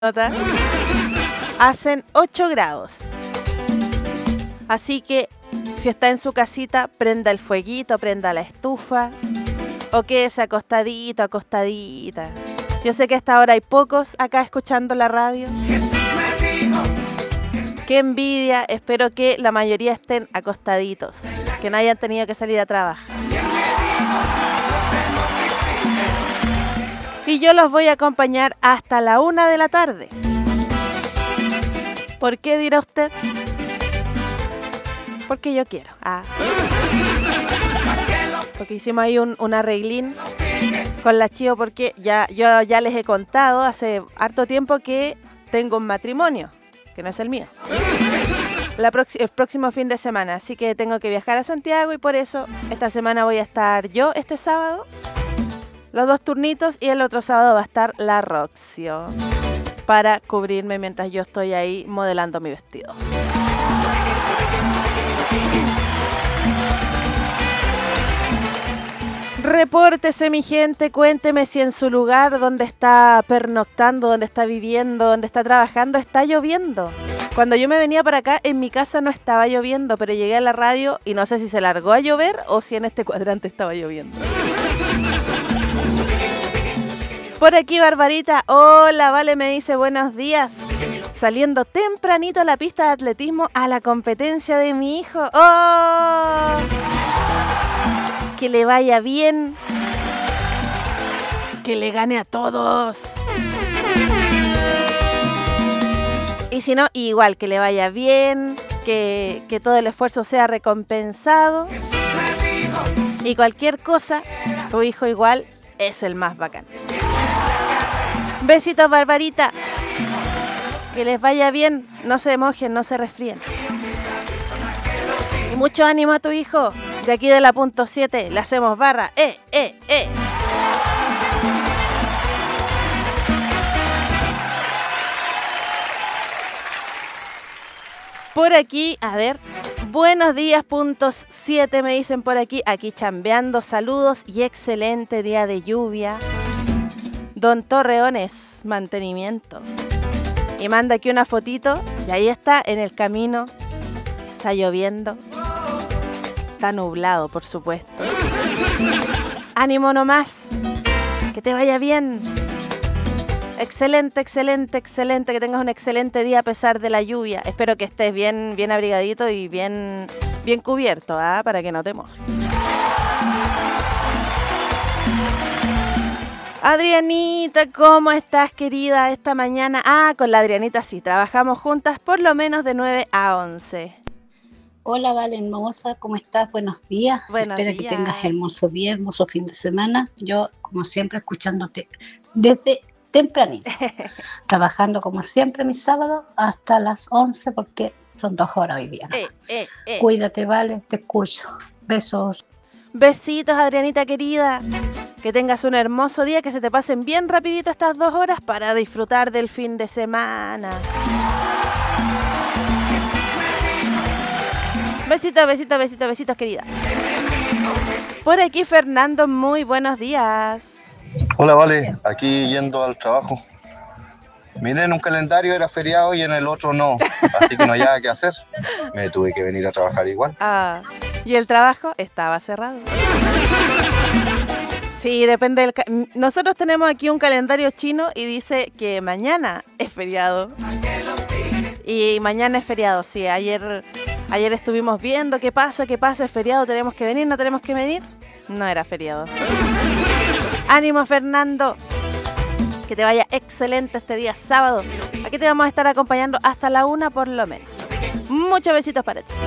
nota, hacen 8 grados. Así que si está en su casita, prenda el fueguito, prenda la estufa o quédese acostadito, acostadita. Yo sé que hasta ahora hay pocos acá escuchando la radio. Qué envidia, espero que la mayoría estén acostaditos, que no hayan tenido que salir a trabajar. Y yo los voy a acompañar hasta la 1 de la tarde. ¿Por qué dirá usted? Porque yo quiero. Porque hicimos ahí un arreglín con la Chío, porque yo ya les he contado hace harto tiempo que tengo un matrimonio, que no es el mío, el próximo fin de semana, así que tengo que viajar a Santiago y por eso esta semana voy a estar yo este sábado, los 2 turnitos, y el otro sábado va a estar la Roxio para cubrirme mientras yo estoy ahí modelando mi vestido. Repórtese, mi gente, cuénteme si en su lugar donde está pernoctando, donde está viviendo, donde está trabajando, está lloviendo. Cuando yo me venía para acá, en mi casa no estaba lloviendo, pero llegué a la radio y no sé si se largó a llover o si en este cuadrante estaba lloviendo. Por aquí, Barbarita, hola, Vale, me dice buenos días. Saliendo tempranito a la pista de atletismo a la competencia de mi hijo. ¡Oh! Que le vaya bien, que le gane a todos. Y si no, igual que le vaya bien, que todo el esfuerzo sea recompensado. Y cualquier cosa, tu hijo igual es el más bacán. Besitos, Barbarita. Que les vaya bien, no se mojen, no se resfríen. Y mucho ánimo a tu hijo. De aquí de la punto 7 le hacemos barra. Por aquí, a ver. Buenos días, puntos 7 me dicen por aquí. Aquí chambeando, saludos y excelente día de lluvia. Don Torreones, mantenimiento. Y manda aquí una fotito. Y ahí está, en el camino. Está lloviendo. Está nublado, por supuesto. Ánimo nomás. Que te vaya bien. Excelente, excelente, excelente. Que tengas un excelente día a pesar de la lluvia. Espero que estés bien, bien abrigadito y bien cubierto, para que no te emociones. Adrianita, ¿cómo estás, querida, esta mañana? Con la Adrianita sí, trabajamos juntas por lo menos de 9 a 11. Hola, Vale hermosa, ¿cómo estás? Buenos días. Buenos Espero días. que tengas hermoso día, hermoso fin de semana. Yo, como siempre, escuchándote desde tempranito. Trabajando, como siempre, mi sábado hasta las 11, porque son 2 horas hoy día. Cuídate, Vale, te escucho. Besos. Besitos, Adrianita querida. Que tengas un hermoso día, que se te pasen bien rapidito estas 2 horas para disfrutar del fin de semana. Besitos, besitos, besitos, besitos, querida. Por aquí, Fernando, muy buenos días. Hola, Vale, aquí yendo al trabajo. Miré en un calendario era feriado y en el otro no, así que no había que hacer. Me tuve que venir a trabajar igual. Y el trabajo estaba cerrado. Sí, depende del... Nosotros tenemos aquí un calendario chino y dice que mañana es feriado. Y mañana es feriado, sí. Ayer estuvimos viendo qué pasa, es feriado, tenemos que venir, no tenemos que venir. No era feriado. Ánimo, Fernando. Que te vaya excelente este día sábado. Aquí te vamos a estar acompañando hasta la 1 por lo menos. Muchos besitos para ti.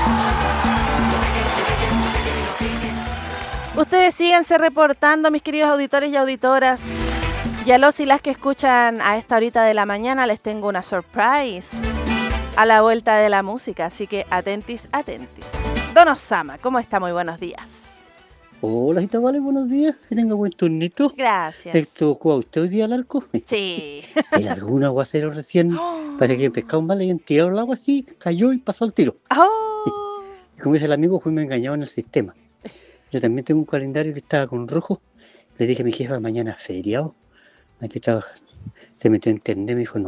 Ustedes síganse reportando, mis queridos auditores y auditoras. Y a los y las que escuchan a esta horita de la mañana les tengo una surprise a la vuelta de la música, así que atentis, atentis. Don Osama, ¿cómo está? Muy buenos días. Hola, Gita, Vale, buenos días. Que tenga buen turnito. Gracias. ¿Te tocó a usted hoy día al arco? Sí. ¿Te largó un aguacero recién? Parece que pescado mal y tiraron el agua así, cayó y pasó al tiro. Oh. Y como dice el amigo, fuimos engañados en el sistema. Yo también tengo un calendario que estaba con rojo. Le dije a mi jefa, mañana feriado, hay que trabajar. Se metió en internet, me dijo, no,